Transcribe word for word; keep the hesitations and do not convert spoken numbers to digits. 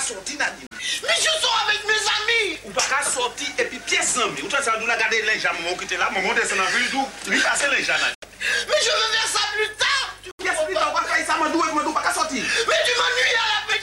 sortir dans Mais je sors avec mes amis. Ou pas qu'à sortir et puis pièce amis. Ou toi ça nous la garder les gens mon qui là, mon descend dans ville d'où lui passer les gens là.